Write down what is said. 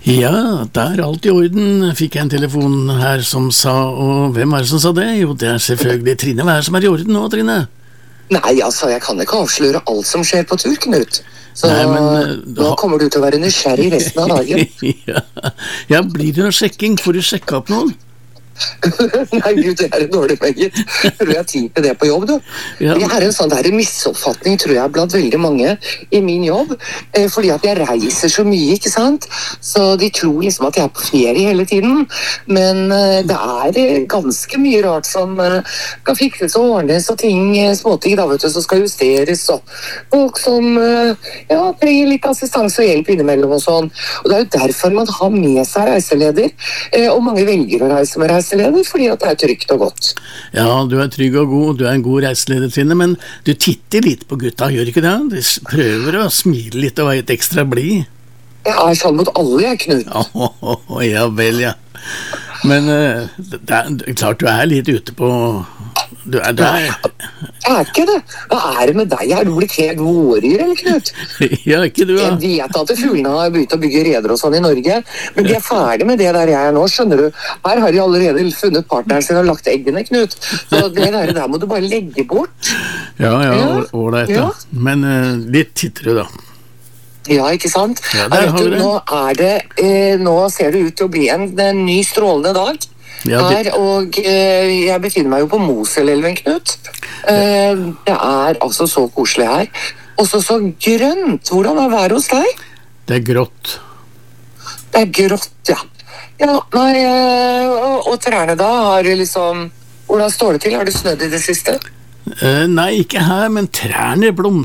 Ja, det alt I orden, fikk jeg en telefon her som sa, og hvem det som sa det? Jo, det selvfølgelig Trine. Hva det som I orden nå, Trine? Nei, altså, jeg kan ikke avsløre alt som skjer på tur, Knut. Så Nei, men, nå kommer du til å være nysgjerrig resten av dagen. ja, blir det noe sjekking? Får du sjekka opp noen? Nei, Gud, det en dårlig meget. Tror jeg tid til det på jobb, du. Ja. Det en sånn der misoppfatning, tror jeg, blant veldig mange I min jobb, fordi at jeg reiser så mye, ikke sant? Så de tror liksom at jeg på ferie hele tiden, men det ganske mye rart som kan fikses og ordnes, og ting, småting da, vet du, som skal justeres, og folk som, trenger litt assistanse og hjelp innimellom og sånn. Og det jo derfor man har med seg reiseleder, og mange velger å reise med reiseleder, fordi at det trygt og godt. Ja, du trygg og god, du en god reiseleder, Trine, men du titter litt på gutta, gjør ikke det? Du prøver å smile litt og være litt ekstra blid. Jeg sånn mot alle, jeg, Knut. Ja vel, ja. Men det klart du litt ute på... Du Jeg ikke det. Hva det med deg? Har du blitt helt våryr, eller, Knut? Ja, ikke du, ja. Jeg vet at fuglene har begynt å bygge reder og sånn I Norge, men de ferdig med det der jeg nå, skjønner du. Her har de allerede funnet partneren sin og lagt eggene, Knut. Så det der må du bare legge bort. Ja, ålreit, ja. Men litt titter du, da. Ja, ikke sant? Ja, der har vi det. Nå ser det ut til å bli en ny strålende dag. Ja, her, og jeg befinner meg jo på Moselelven, Knut. Det altså så koselig her. Og så grønt. Hvordan været hos deg? Det grått. Det grått, ja. Ja, nei, og trærne da, har liksom... Hvordan står det til? Har det snødd I det siste? Nei, ikke her, men trærne blomstrer.